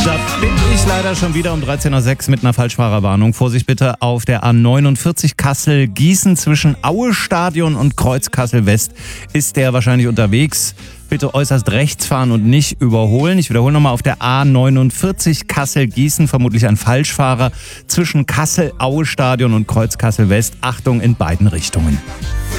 Da bin ich leider schon wieder um 13.06 Uhr mit einer Falschfahrerwarnung. Vorsicht bitte auf der A49 Kassel-Gießen zwischen Aue-Stadion und Kreuz Kassel-West ist der wahrscheinlich unterwegs. Bitte äußerst rechts fahren und nicht überholen. Ich wiederhole nochmal auf der A49 Kassel-Gießen, vermutlich ein Falschfahrer, zwischen Kassel-Aue-Stadion und Kreuz Kassel-West. Achtung in beiden Richtungen.